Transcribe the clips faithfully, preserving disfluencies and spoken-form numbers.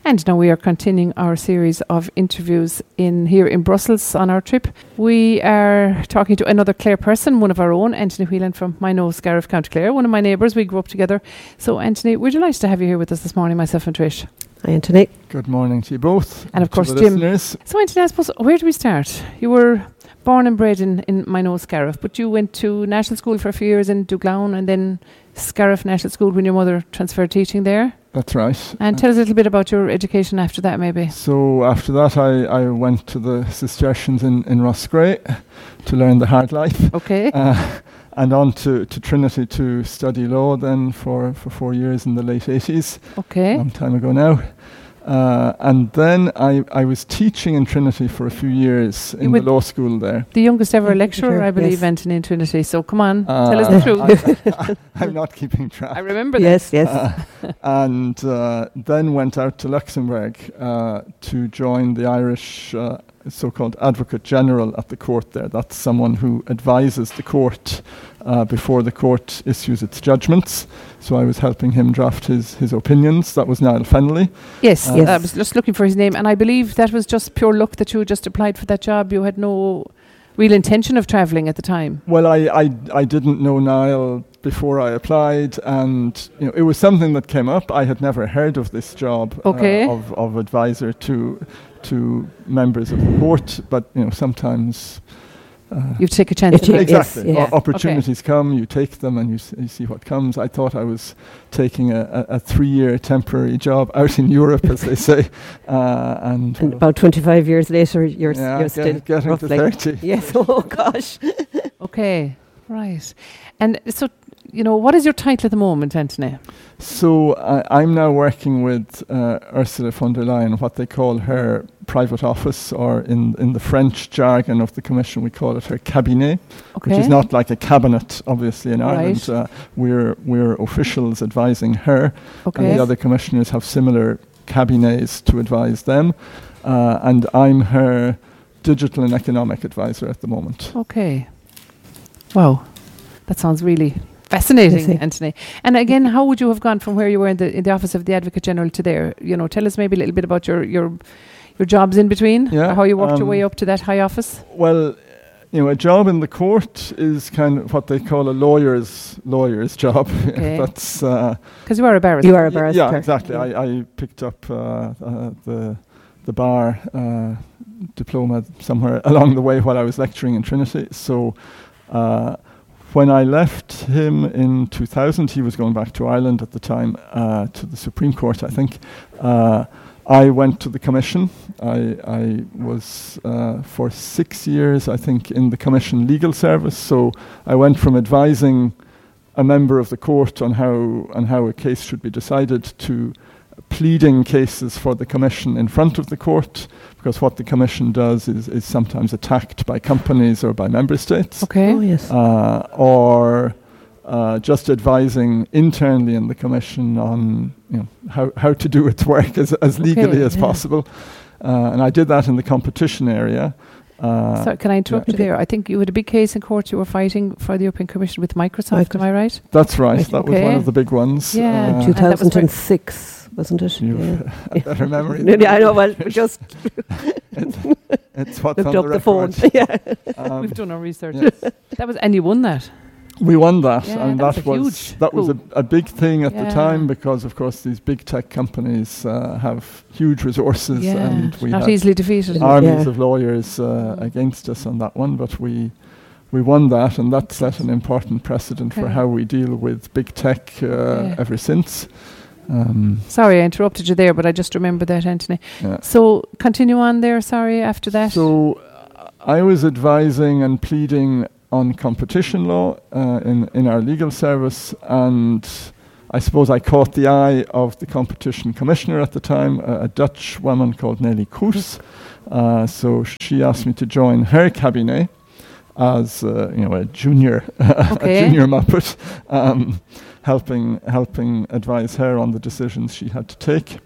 And now we are continuing our series of interviews in here in Brussels on our trip. We are talking to another Clare person, one of our own, Anthony Whelan from Minot, Scariff, County Clare, one of my neighbours. We grew up together. So, Anthony, we're delighted to have you here with us this morning, myself and Trish. Hi, Anthony. Good morning to you both. And of course, the Jim. Listeners. So, Anthony, I suppose, where do we start? You were born and bred in, in Minot, Scariff, but you went to national school for a few years in Douglown and then Scariff National School when your mother transferred teaching there. That's right. And tell us a little bit about your education after that, maybe. So after that, I, I went to the Cistercians in, in Roscrea to learn the hard life. Okay. Uh, and on to, to Trinity to study law then for, for four years in the late eighties. Okay. A long time ago now. Uh, and then I, I was teaching in Trinity for a few years in the law school there. The youngest ever lecturer, I believe, yes. Anthony, in Trinity. So come on, Uh, tell us the truth. I, I, I'm not keeping track. I remember that. Yes, yes. Uh, and uh, then went out to Luxembourg uh, to join the Irish uh, so-called Advocate General at the court there. That's someone who advises the court uh, before the court issues its judgments. So I was helping him draft his, his opinions. That was Niall Fennelly. Yes, Uh, yes, I was just looking for his name. And I believe that was just pure luck that you had just applied for that job. You had no real intention of travelling at the time. Well, I, I, I didn't know Niall before I applied, and you know, it was something that came up. I had never heard of this job Okay. uh, of, of advisor to to members of the court, but you know, sometimes uh, You take a chance. It at is, it. yes, exactly yeah. O- opportunities come, you take them, and you, s- you see what comes. I thought I was taking a, a, a three-year temporary job out in Europe, as they say, uh, and, And well, about twenty-five years later, you're, s- yeah, you're get- still getting to roughly. thirty. Yes, oh gosh. Okay, right. And so, you know, what is your title at the moment, Anthony? So uh, I'm now working with uh, Ursula von der Leyen, what they call her private office, or in, in the French jargon of the Commission, we call it her cabinet, Okay. which is not like a cabinet, obviously, in Right. Ireland. Uh, we're, we're officials advising her, Okay. and the other commissioners have similar cabinets to advise them. Uh, and I'm her digital and economic advisor at the moment. Okay. Wow. That sounds really fascinating, Yes, eh? Anthony. And again, how would you have gone from where you were in the in the office of the Advocate General to there? You know, tell us maybe a little bit about your your your jobs in between. Yeah, Or how you worked your um, way up to that high office. Well, you know, a job in the court is kind of what they call a lawyer's lawyer's job. Okay. That's uh, Because you are a barrister. You are a y- barrister. yeah, exactly. Yeah. I, I picked up uh, uh, the the bar uh, diploma somewhere along the way while I was lecturing in Trinity. So. Uh, When I left him in two thousand, he was going back to Ireland at the time, uh, to the Supreme Court, I think. Uh, I went to the Commission. I, I was uh, for six years, I think, in the Commission legal service. So I went from advising a member of the court on how on how a case should be decided to pleading cases for the Commission in front of the court, because what the Commission does is, is sometimes attacked by companies or by member states. Okay. Oh, yes. Uh, or uh, just advising internally in the Commission on you know how, how to do its work as, as legally Okay, as yeah. possible. Uh, and I did that in the competition area. Uh, Sorry, can I interrupt yeah. you there? I think you had a big case in court. You were fighting for the European Commission with Microsoft. Am I right? That's right. Right, That was okay. one of the big ones. Yeah. Uh, two two And that was thousand six, wasn't it? You've Yeah. a better memory. Yeah, I know. Well, just It's, it's what's looked on up the, the phone. record. Yeah. Um, We've done our research. yes. That was, and you won that. We won that, Yeah, and that that, was a was huge that was a, coup. a big thing at Yeah. the time, because, of course, these big tech companies uh, have huge resources, Yeah, and we not had easily defeated. Ar- armies Yeah. of lawyers uh, Mm. against us on that one. But we we won that, and that set an important precedent for Okay. how we deal with big tech uh, Yeah. ever since. Um, Sorry, I interrupted you there, but I just remember that, Anthony. yeah. So continue on there. Sorry, after that. So uh, I was advising and pleading on competition law uh, in, in our legal service, and I suppose I caught the eye of the competition commissioner at the time, a, a Dutch woman called Nelly Kroes. Uh, so she asked me to join her cabinet as uh, you know a junior Okay. a junior Muppet, um, helping helping advise her on the decisions she had to take.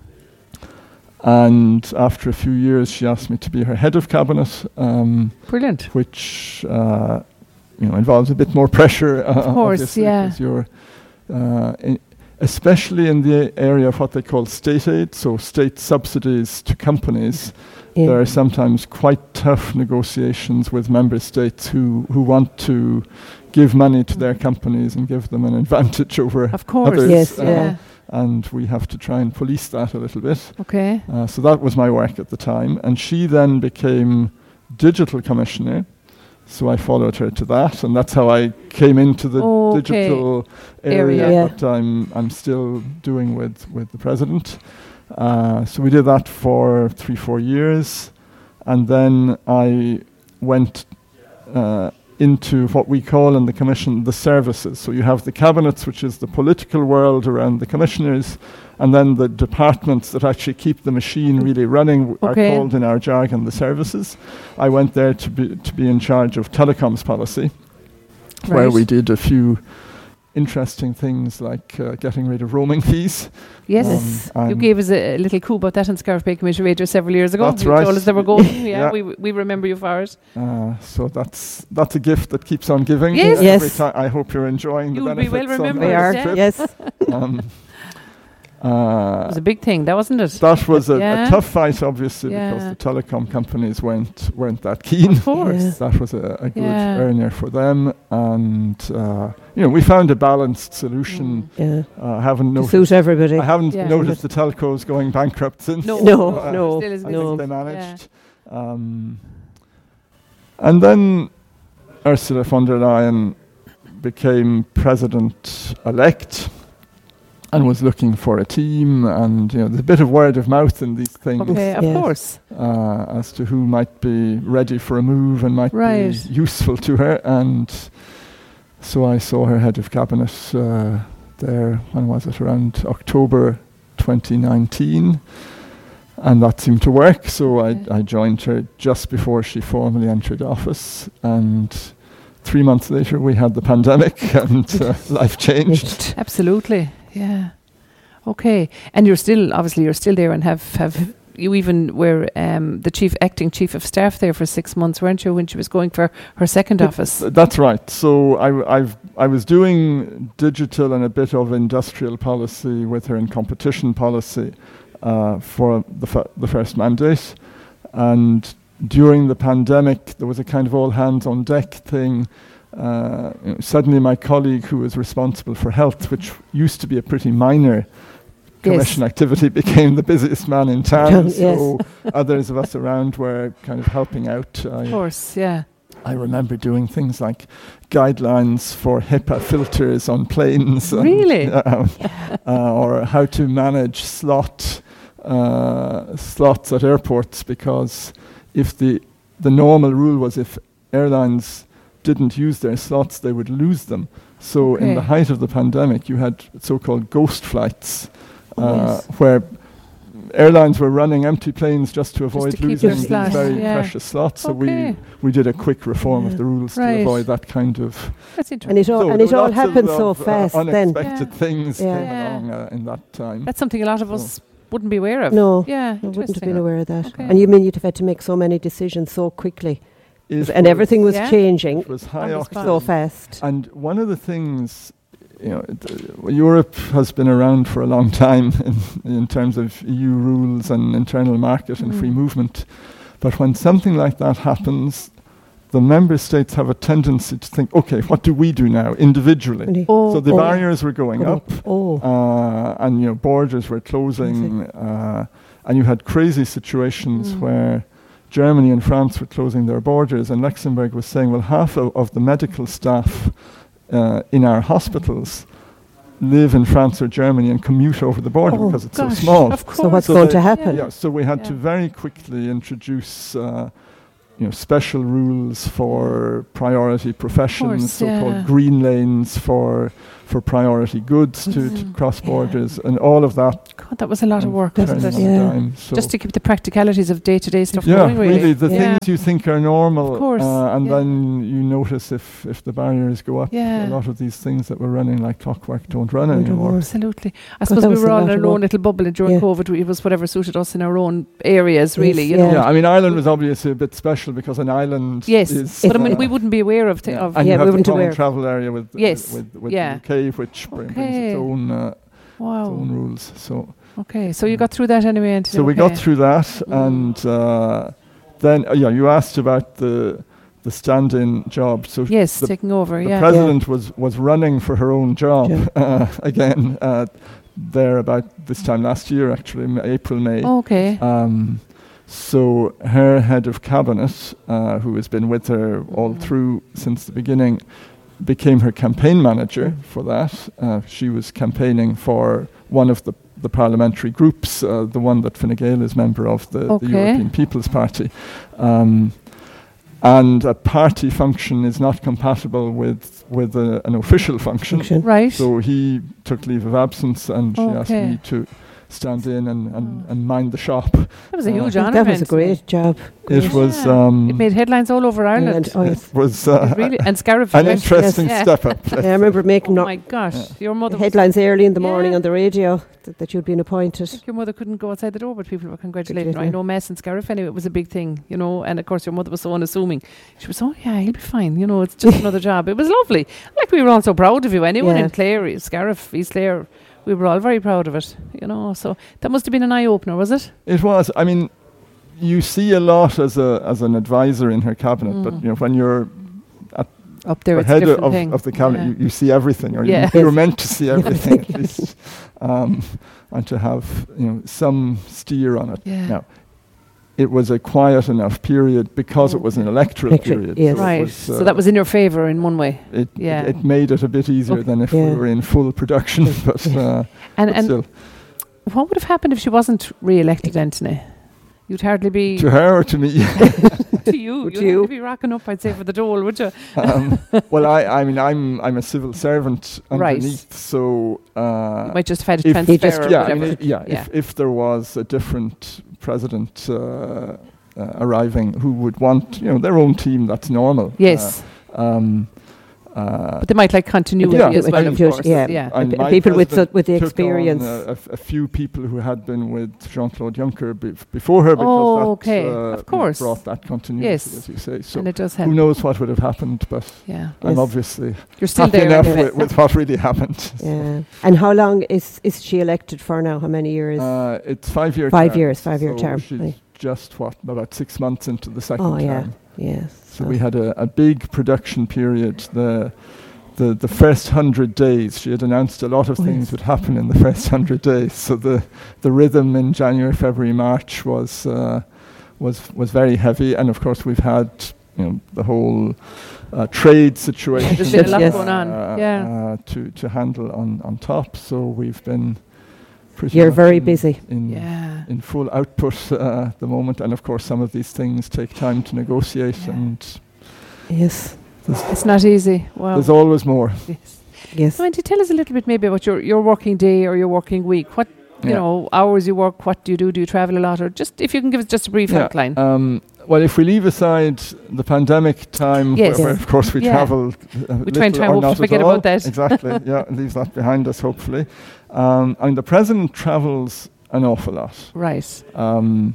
And after a few years, she asked me to be her head of cabinet, um, Brilliant. which uh, you know involves a bit more pressure. Uh, Of course, obviously, yeah. 'cause you're uh, in, especially in the area of what they call state aid, so state subsidies to companies. Yeah. There are sometimes quite tough negotiations with member states who, who want to give money to their companies and give them an advantage over Of course. others. Yes, uh, yeah. And we have to try and police that a little bit. Okay. Uh, so that was my work at the time. And she then became digital commissioner. So I followed her to that. And that's how I came into the Okay. digital area, Area. Yeah. that I'm, I'm still doing with, with the president. Uh, so we did that for three, four years. And then I went uh, into what we call in the commission the services. So you have the cabinets, which is the political world around the commissioners, and then the departments that actually keep the machine really running w- Okay. are called in our jargon the services. I went there to be to be in charge of telecoms policy, where Right. we did a few interesting things like uh, getting rid of roaming fees. Yes. Um, You and gave us a, a little coup about that on Scariff Bay Commission Radio several years ago. That's you right. told us they were going. Yeah, Yeah. we we remember you for it. Uh, so that's that's a gift that keeps on giving. Yes. Every Yes. ti- I hope you're enjoying You the will be benefits. well on remembered. We those are. Yeah. trips. Yes. Um, It uh, was a big thing, that wasn't it? that was a, Yeah. a tough fight, obviously, because Yeah. the telecom companies weren't weren't that keen. Of course. Yeah. That was a, a good Yeah. earner for them, and uh, you know we found a balanced solution. Mm. Yeah. Uh, I haven't To noticed. suit everybody. I haven't Yeah. noticed the telcos going bankrupt since. No. No, Uh, no, Still is I no. think no. they managed. Um, and then Ursula von der Leyen became president-elect and was looking for a team, and you know there's a bit of word of mouth in these things Okay, of Yes. course. uh, as to who might be ready for a move and might Right. be useful to her. And so I saw her head of cabinet uh, there, when was it, around October twenty nineteen. And that seemed to work, so I, Okay. I joined her just before she formally entered office. And three months later, we had the pandemic, and uh, life changed. Absolutely. Yeah. Okay. And you're still, obviously, you're still there and have, have you even were um, the chief acting chief of staff there for six months, weren't you, when she was going for her second office? Th- That's right. So I, w- I've, I was doing digital and a bit of industrial policy with her in competition policy uh, for the, f- the first mandate. And during the pandemic, there was a kind of all hands on deck thing. Uh, you know, suddenly my colleague who was responsible for health, which used to be a pretty minor commission activity, became the busiest man in town. Yes. So others of us around were kind of helping out. Of I, course, yeah. I remember doing things like guidelines for HIPAA filters on planes. and, Really? um, uh, or how to manage slot uh, slots at airports, because if the the normal rule was if airlines didn't use their slots, they would lose them. So in the Okay. height of the pandemic, you had so-called ghost flights, uh, Yes. where airlines were running empty planes just to avoid to keep losing their these slot, very yeah. precious slots. So Okay. we we did a quick reform Yeah. of the rules Right. to avoid that kind of. That's And interesting. it all, So and there it were all lots of- happened so of, uh, fast then. unexpected Yeah. things Yeah. came Yeah. along uh, in that time. That's something a lot of us wouldn't be aware of. No, Yeah, I wouldn't have interesting. been aware of that. Okay. And you mean you'd have had to make so many decisions so quickly, It and everything was Yeah. changing It was high On the spot. octane. so fast. And one of the things, you know, it, uh, Europe has been around for a long time in, in terms of E U rules and internal market and free Mm. movement. But when something like that happens, the member states have a tendency to think, okay, what do we do now individually? Really. Oh, So the oh. barriers were going Go up, Oh, uh, and you know borders were closing, uh, and you had crazy situations Mm. where Germany and France were closing their borders, and Luxembourg was saying, well, half of, of the medical staff uh, in our hospitals live in France or Germany and commute over the border Oh, because it's gosh, so small. Of course. so what's So going they- to happen? Yeah, so we had to Yeah. very quickly introduce, uh, you know, special rules for priority professions, course, so-called yeah. green lanes for for priority goods to, to Mhm. cross Yeah. borders, and all of that. God, that was a lot of work, turned wasn't it? on a Yeah. dime. So Just to keep the practicalities of day-to-day stuff yeah, going, really. the yeah. things you think are normal, Of course, uh, and yeah. then you notice if if the barriers go up, Yeah. a lot of these things that were running like clockwork don't run Don't anymore. work. Absolutely. I God, suppose that we was were a all lot in of our own work. little bubble during Yeah. COVID. It was whatever suited us in our own areas, really. Yes, you yeah. know. Yeah, I mean Ireland was obviously a bit special because an island Yes, is. but I mean, uh, we wouldn't be aware of. Th- yeah. of And Yeah, you we have weren't the common aware. travel area with Yes, with, with yeah. the U K, which bring- brings Okay. its own uh, Wow. own rules. So Okay, so you got through that anyway. Anthony, so we okay. got through that, Mm. and uh, then uh, yeah, you asked about the the stand-in job. So Yes, the, taking over. the Yeah. president was was running for her own job Yeah. uh, again uh, there about this time last year, actually, m- April, May. Okay. Um, so her head of cabinet, uh, who has been with her all Mm. through since the beginning, became her campaign manager for that. Uh, she was campaigning for one of the, the parliamentary groups, uh, the one that Fine Gael is member of, the, Okay. the European People's Party. Um, and a party function is not compatible with, with a, an official function. Function. Right. So he took leave of absence, and she asked Okay. me to stand in and, and, Oh. and mind the shop. That was a uh, huge I honour. think that was a Anthony. great job. It Great. was Yeah. um, It made headlines all over Ireland. And, oh, yes. it was uh, It really, and Scariff. an yes. interesting Yes. step up. I remember Oh making no- my gosh, Yeah. your mother. Was, headlines early in the morning Yeah. on the radio that, that you'd been I appointed. think your mother couldn't go outside the door, but people were congratulating her. I Yeah. know Mess and Scariff anyway. It was a big thing, you know. And of course, your mother was so unassuming. She was, oh yeah, he'll be fine. You know, it's just another job. It was lovely. Like we were all so proud of you. Anyone Yeah. in Clare, Scariff, East Clare, we were all very proud of it. You know, so that must have been an eye opener, was it? It was. I mean, you see a lot as a as an advisor in her cabinet, but Mm. you know when you're Up there, the it's a head different of, thing. of the cabinet, Yeah. you, you see everything, or you- Yeah. you're meant to see everything at least, um, and to have you know some steer on it. Yeah. Now, it was a quiet enough period because it was an electoral Electoral, period. yes. so it Right. was, so uh, that was in your favour in one way. it, Yeah. it. It made it a bit easier Okay. than if Yeah. we were in full production, but, uh, And but and still, what would have happened if she wasn't re-elected, Anthony? You'd hardly be to her or to me. to you. Would You'd you? hardly be rocking up, I'd say, for the dole, would you? um, well, I, I mean, I'm I'm a civil servant Right. underneath, so uh, You might just have had a if- transfer He just- or yeah, I whatever. mean, it- yeah, Yeah. If, if there was a different president uh, uh, arriving who would want, you know, their own team, that's normal. Yes, Uh, um, uh, but they might like continuity Yeah, as well, of continuity, course. yeah. yeah. and P- my people with president the- with the took on, experience. uh, a, f- a few people who had been with Jean-Claude Juncker bef- before her, because Oh, that okay, uh, of you know, course. brought that continuity, Yes. as you say. So And it does who help. knows what would have happened, but Yeah, I'm Yes. obviously you're still happy there. enough anyway. with, with what really happened. Yeah. And how long is, is she elected for now? How many years? Uh, it's five year Five term, years, five-year so term, She's right. just what about six months into the second Oh, yeah. term. yes. So we had a, a big production period. The the the first hundred days, she had announced a lot of Oh, things yes. would happen in the first hundred days. So the the rhythm in January, February, March was uh, was was very heavy, and of course we've had you know the whole uh, trade situation. There's been a lot Yes. going on. uh, Yeah. uh, to to handle on on top. So we've been pretty. You're much very in- busy. In Yeah. in full output uh, at the moment, and of course some of these things take time to negotiate, Yeah. and Yes. It's not easy. Wow. there's always more. Yes. Yes. So, Auntie, tell us a little bit maybe about your, your working day or your working week. What, you Yeah. know, hours you work, what do you do? Do you travel a lot? Or just, if you can give us just a brief Yeah, outline. Um, well, if we leave aside the pandemic time, Yes. where, where of course we Yeah. travel, uh, We try and little try or hope to not at forget all. about that. Exactly. Yeah, leaves that behind us hopefully. Um, I mean, the president travels an awful lot, Right. um,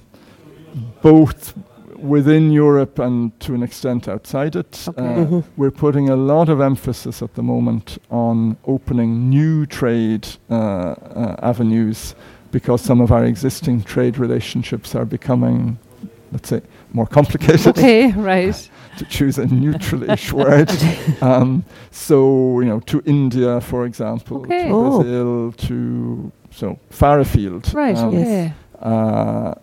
both within Europe and to an extent outside it. Okay. Uh, Mhm. We're putting a lot of emphasis at the moment on opening new trade uh, uh, avenues, because some of our existing trade relationships are becoming, let's say, more complicated, Okay, right. to choose a neutral-ish word. Um, so, you know, to India, for example, Okay. to Oh. Brazil, to so far afield. Right, Um, Yes. okay. uh,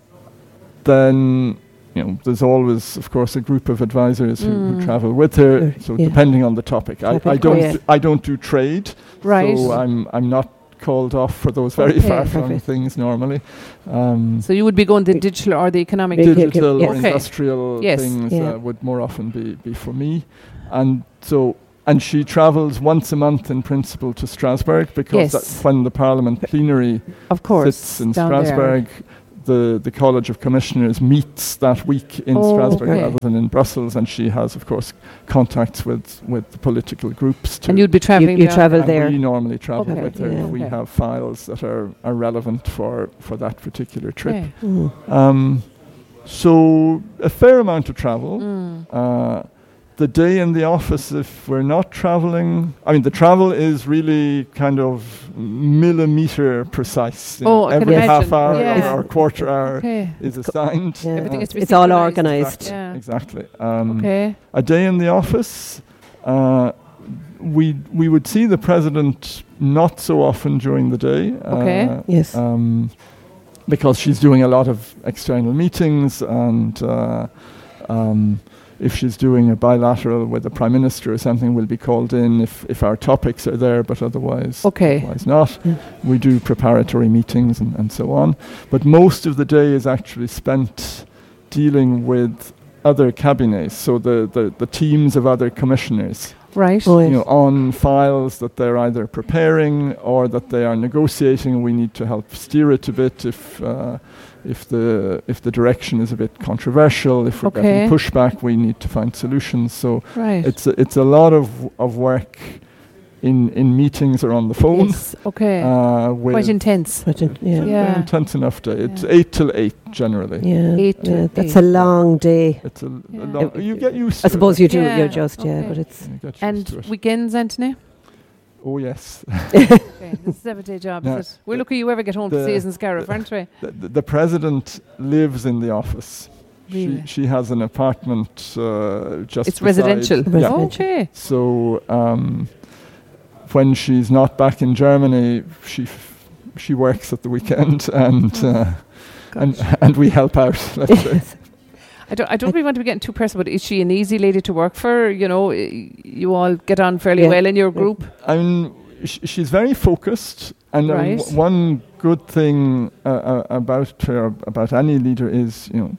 then you know, there's always, of course, a group of advisors who, Mm. who travel with her. Sure, So yeah. depending on the topic, I, I Topic, don't, oh, yeah. do, I don't do trade. Right. So I'm, I'm not called off for those very Okay. far-flung Perfect. things normally. Um, So you would be going the digital or the economic. Big- digital yes. or Okay. industrial Yes. things Yeah. uh, would more often be, be for me. And so, and she travels once a month in principle to Strasbourg, because Yes. that's when the Parliament plenary Of course. sits in down there. Strasbourg. The, the College of Commissioners meets that week in Oh, Strasbourg okay. rather than in Brussels, and she has, of course, contacts with, with the political groups. To And you'd be travelling you down. travel and there. we normally travel Okay. with her Yeah. if we Okay. have files that are, are relevant for, for that particular trip. Okay. Mm. Um, so a fair amount of travel. Mm. Uh, the day in the office, if we're not traveling, I mean, the travel is really kind of millimeter precise. You Oh, know, I can every half imagine. hour Yeah. or, or quarter hour Okay. is assigned. Yeah. Everything Uh, is to be It's all synchronized. organised. Yeah. Exactly. Um, Okay. A day in the office, uh, we we would see the president not so often during the day. Okay. Uh, Yes. um, because she's doing a lot of external meetings, and uh, um, if she's doing a bilateral with the prime minister or something, we'll be called in if, if our topics are there, but otherwise, Okay. otherwise not. Yeah. We do preparatory meetings and, and so on. But most of the day is actually spent dealing with other cabinets, so the, the, the teams of other commissioners. Right. Oh, You yes. know, on files that they're either preparing or that they are negotiating, and we need to help steer it a bit if uh, if the if the direction is a bit controversial. If we're Okay. getting pushback, we need to find solutions. So Right. it's a, it's a lot of of work in in meetings or on the phone. Yes. Okay. Uh, with Quite intense. But in- yeah. Very Yeah. intense enough day. It's Yeah. eight till eight generally. Yeah. Eight to yeah. eight. That's a long day. It's a, a Yeah. lot. You get used to I suppose it. you do. Yeah, You're just yeah, okay. but it's You get used And to it. weekends, Anthony? Oh yes. Okay. This is a seven-day job, No, is it? We're lucky you ever get home to the- see us in Scariff, aren't we? The, the, the president lives in the office. Really? She she has an apartment uh, just. It's beside- residential. Res- Yeah. Okay. So um, when she's not back in Germany, she f- she works at the weekend, and uh, and and we help out. Let's say. I don't, I don't really want to be getting too personal, but is she an easy lady to work for? You know, y- you all get on fairly Yeah. well in your Yeah. group. I mean, sh- she's very focused, and um, Right. w- one good thing uh, uh, about her, about any leader, is you know,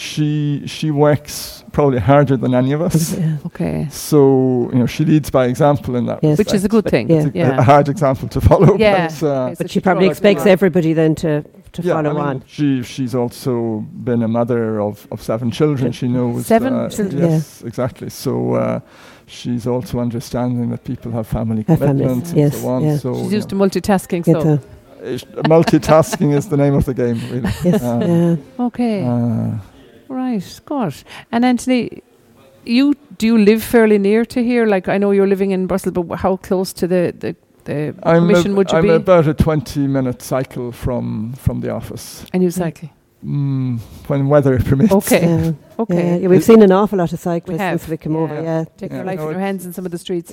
she she works probably harder than any of us. yeah. Okay. So you know, she leads by example in that. Yes. Which is a good thing. Yeah. It's a, Yeah. a hard example to follow. Yeah. But, uh, Okay, so But she probably follows expects along. everybody then to to yeah, follow I mean, on. She she's also been a mother of, of seven children. She knows Seven uh, children? Yes, exactly. So uh, she's also understanding that people have family Have families, commitments and yes, so on. yeah. So She's you used to know, multitasking, Get so. the- ish- multitasking is the name of the game, really. yes. Um, yeah. Okay. Uh, Right. Gosh. And Anthony, you do you live fairly near to here? Like, I know you're living in Brussels, but wh- how close to the, the, the I'm, commission ab- would you I'm be? about a twenty minute cycle from from the office, And you cycle. mm, when weather permits. Okay. Yeah. Okay. Yeah, yeah, we've seen an awful lot of cyclists have, since we came over. yeah. Yeah. Take Yeah. your life No, in your it's- hands in some of the streets.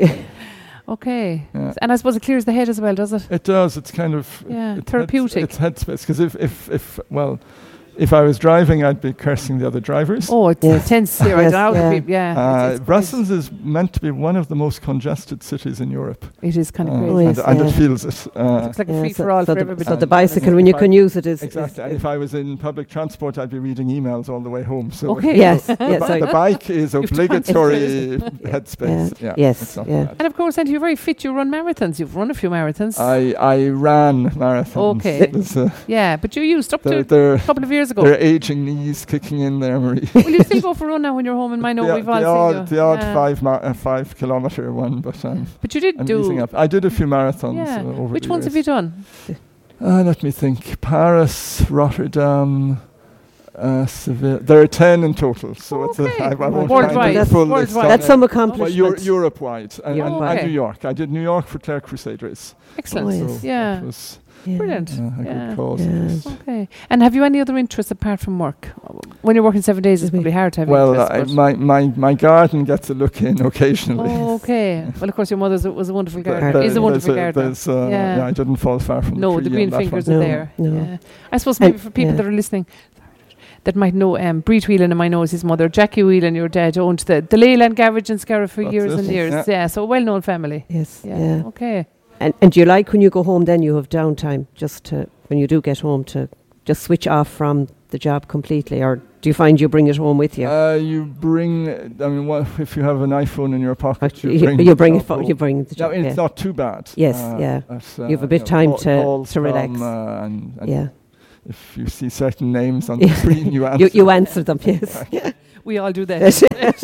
Okay. Yeah. And I suppose it clears the head as well, does it? It does. It's kind of Yeah, it's therapeutic. Heads, it's headspace, because if if if well, if I was driving, I'd be cursing the other drivers. Oh, it's Yes. intense here. I Yes, don't know. how to yeah. be- Yeah. Uh, it's- it's Brussels is meant to be one of the most congested cities in Europe, crazy. It is kind of Uh, crazy. Oh, yes, and, and yeah. it feels it. Uh, It's like a Yeah, free so, for all so for the, everybody. so the And- bicycle, and when you if can I- use it, is exactly. is- And if I was in public transport, I'd be reading emails all the way home. So Okay. Yes, the, yes, bi- sorry. the bike is You've obligatory headspace. Yeah. Yes, it's not yeah. bad. And of course, and you're very fit. You run marathons. You've run a few marathons. I I ran marathons. Okay. It's, uh, yeah, but you used up to they're, a they're, couple of years ago. they're aging knees kicking in there, Marie. Will you still go for a run now when you're home in Mino? the, We've all the seen odd, you. the odd Yeah. five ma- uh, five kilometer one, but um, But you did I'm do. easing up. I did a few marathons Yeah. uh, over Which the ones years. have you done? Uh, let me think. Paris, Rotterdam, uh, Seville. There are ten in total, so it's Okay. a, I, I won't Worldwide. find the That's full list worldwide. on That's it. some But accomplishment. Euro- Europe-wide, and, and, Europe-wide. and New York. I did New York for Clare Crusade Race. Excellent. Oh, So yes. Yeah. that was Yeah. Brilliant. uh, a Yeah. good cause. Yeah. Okay. And have you any other interests apart from work? When you're working seven days, it's probably hard to have Well, interests. I, but- my, my, my garden gets a look in occasionally. Oh, okay. Well, of course, your mother was a wonderful There- gardener. there- Is a wonderful there's gardener. there's, uh, Yeah. yeah, I didn't fall far from No, the the tree green on that fingers one. are No, there. no. Yeah. I suppose maybe And- for people yeah. that are listening that might know, um, Breed Whelan and my nose, his mother, Jackie Whelan, your dad, owned the, the Leyland Garage in Scariff for That's years it. and years. Yeah. Yeah, so a well-known family. Yes. Yeah. Yeah. Okay. And and do you like when you go home? Then you have downtime, just to when you do get home to just switch off from the job completely, or do you find you bring it home with you? Uh, you bring, I mean, what, if you have an iPhone in your pocket, you, you bring, you bring the it. job fo- home. you bring the No, job. it's Yeah. not too bad. Yes, Uh, yeah. but, uh, You have a bit know, time call- to- calls to relax. from, uh, and, and Yeah. if you see certain names on the Yeah. screen, you answer. You you answer them. Yes. We all do that. Yes.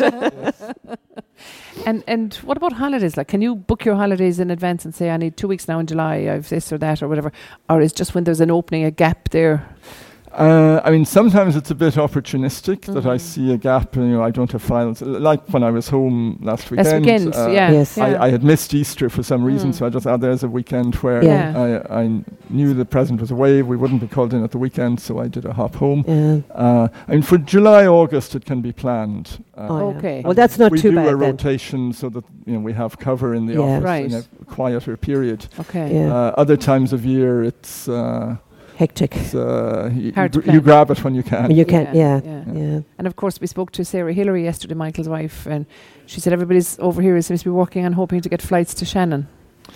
and and what about holidays? Like, can you book your holidays in advance and say, I need two weeks now in July, I've this or that or whatever? Or is just when there's an opening, a gap there? Uh, I mean, sometimes it's a bit opportunistic mm-hmm. that I see a gap. And, you know, I don't have files. Like when I was home last weekend. Last weekend, uh, yeah. Yes. yeah. I, I had missed Easter for some reason, Mm. so I just thought there's a weekend where Yeah. I, I knew the president was away. We wouldn't be called in at the weekend, so I did a hop home. Yeah. Uh, I mean, for July, August, it can be planned. Uh, Oh, yeah. Okay. Well, that's not we too do bad a then. rotation so that you know we have cover in the Yeah. office Right. in a quieter period. Okay. Yeah. Uh, other times of year, it's, uh, Hectic. it's uh, y- Hard to you, gr- you plan. grab it when you can. When you can, yeah, yeah. yeah. And of course, we spoke to Sarah Hillary yesterday, Michael's wife, and she said everybody's over here seems to be working on hoping to get flights to Shannon.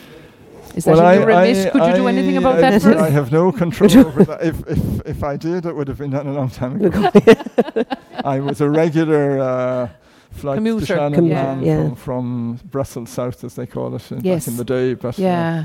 Is that Well, in your I- remit? I- Could you do I- anything about I, that for I us? have no control over that. If, if if I did, it would have been done a long time ago. I was a regular uh, flight Commuter. to Shannon Commu- man yeah. from, from Brussels South, as they call it, in, Yes. back in the day. But uh, Yeah.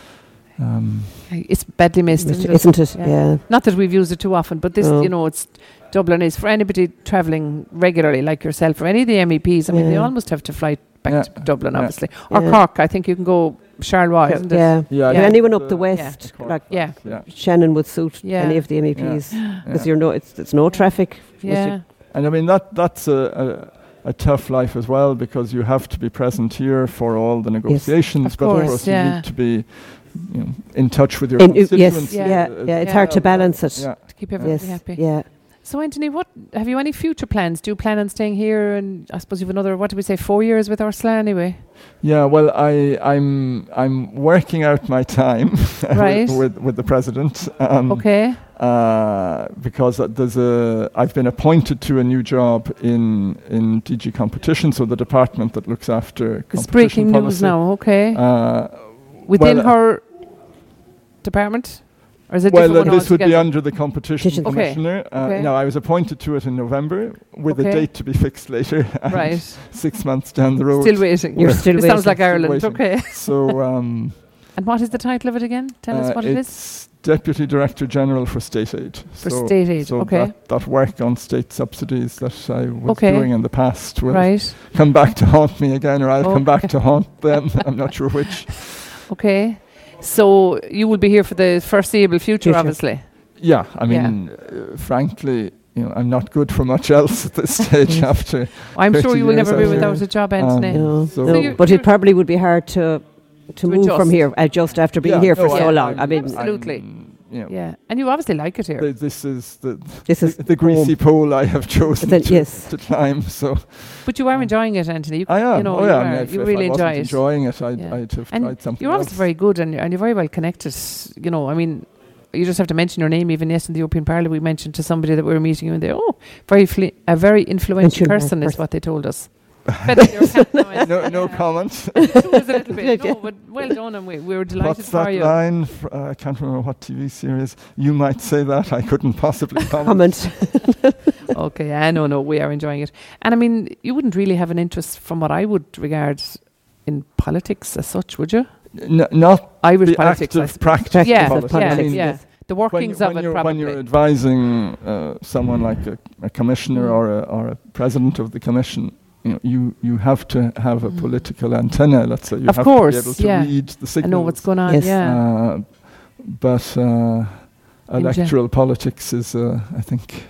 um, It's badly missed, isn't it? Isn't it? Yeah. Yeah. Not that we've used it too often, but this, No. you know, it's Dublin is for anybody travelling regularly, like yourself, or any of the M E Ps. I mean, they Yeah. almost have to fly back Yeah. to Dublin, Yeah. obviously, or Yeah. Cork. I think you can go Charleroi, isn't it? Yeah. yeah, I Yeah. think Anyone up the the- west, Cork like Yeah. yeah. Shannon would suit Yeah. any of the M E Yeah. Ps Yeah. because you're no, it's it's no traffic. Yeah. And I mean that that's a, a, a tough life as well, because you have to be present here for all the negotiations, Of but course, of course yeah. you need to be you know, in touch with your In- yes, constituents. Yeah. yeah, uh, yeah. It's Yeah. hard to balance it. Yeah. To keep everybody Yes, happy. yeah. So, Anthony, what have you any future plans? Do you plan on staying here? And I suppose you've another, what did we say, four years with Ursula anyway? Yeah, well, I, I'm I'm working out my time Right. with, with with the president. Um, Okay. Uh, because uh, there's a I've been appointed to a new job in in D G Competition, so the department that looks after It's competition breaking news policy. now. Okay. Uh, Within well, her department? Or is it well, different uh, one this would be altogether? under the competition Competition. Okay. commissioner. Uh, Okay. Now, I was appointed to it in November with Okay. a date to be fixed later. and Right. Six months down the road. Still waiting. You're still It sounds waiting. like Ireland. waiting. Okay. So um, And what is the title of it again? Tell us uh, what it is. it's Deputy Director General for State Aid. For so state aid. So Okay. that, that work on state subsidies that I was Okay. doing in the past will Right. come back to haunt me again, or I'll come back Okay. to haunt them. I'm not sure which. Okay. So you will be here for the foreseeable future, Future. obviously. Yeah, I Yeah. mean, uh, frankly, you know, I'm not good for much else at this stage after. I'm sure thirty you will years never be out without here. a job, Um, Anthony. No, So- no, So you're- but you're- it probably would be hard to to, To move from adjust. here, adjust after being Yeah, here for no, so I'm- long. I mean, Absolutely. I'm, you know, Yeah. And you obviously like it here. th- this is the this the, is the greasy pole I have chosen Then- to, yes. to climb. So But you are enjoying it, Anthony. You, I am. You know, oh you, yeah, are. I mean, if, you if really I wasn't enjoy it. enjoying it, I'd, Yeah. I'd have And tried something You're else. obviously very good, and, and you're very well connected. You know, I mean, you just have to mention your name. Even yesterday in the European Parliament, we mentioned to somebody that we were meeting you, and they, oh, very fli- a very influential Influential person is person. what they told us. Better your cap now, Anthony. no, no Yeah. comment. It was a little bit. Yeah. No, but well done, and we, we were delighted What's for that you. line? Fr- uh, I can't remember what T V series. You might say that. I couldn't possibly comment. comment. Okay, yeah, no, no, we are enjoying it. And I mean, you wouldn't really have an interest from what I would regard in politics as such, would you? N- not Irish the politics, I active suppose. practice Yeah, of Practice politics. of yeah, I politics, mean, yeah. yes. The when, workings when of it, you're, probably. when you're advising uh, someone like a, a commissioner Mm. or a, or a president of the commission, you know, you, you have to have a Mm. political antenna. Let's say you Of have course, to be able to yeah. read the I signals. know what's going on, Yes. yeah. Uh, but uh, In electoral politics is, uh, I think,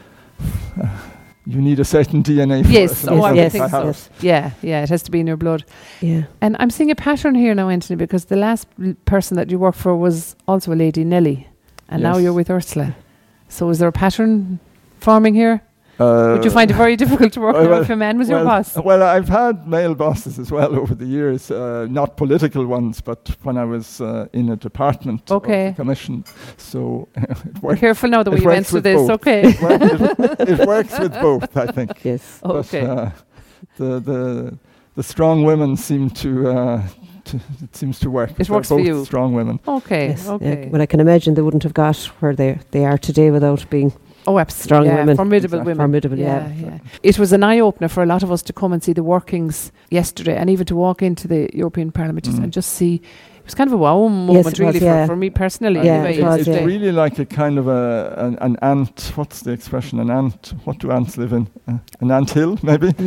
uh, you need a certain D N A for Yes, it. oh, I would yes, think I so. have. yes. Yeah, yeah, it has to be in your blood. Yeah. And I'm seeing a pattern here now, Anthony, because the last l- person that you worked for was also a lady, Nelly, and now Yes. you're with Ursula. So is there a pattern forming here? Uh, Would you find it very difficult to work well, with well, if a man was your well, boss? Well, I've had male bosses as well over the years, uh, not political ones, but when I was uh, in a department Okay. of the commission. So it Be works. careful now the way it you works answer with this, both. okay? It, wor- it, it works with both, I think. Yes. Okay. But, uh, the the the strong women seem to. Uh, to it seems to work. It They're works for both you. Strong women. Okay, Yes. Yeah. okay. Well, I can imagine they wouldn't have got where they they are today without being Oh, absolutely. strong yeah, women. Formidable Exactly. women. formidable. Yeah, Yeah. yeah. It was an eye opener for a lot of us to come and see the workings yesterday, and even to walk into the European Parliament just- Mm. and just see. It was kind of a wow moment, it really, was, for, yeah. for me personally. Yeah, anyway, it was, it's yesterday. yeah. really like a kind of a an, an ant. What's the expression? An ant. What do ants live in? Uh, an ant hill, maybe. An